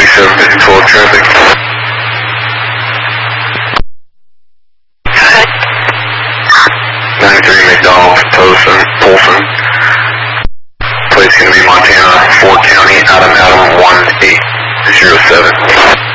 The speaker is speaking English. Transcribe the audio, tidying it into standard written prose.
3754 traffic. Go ahead. 93 McDonald, Polson. Place going to be Montana, Fort County, Adam 1807.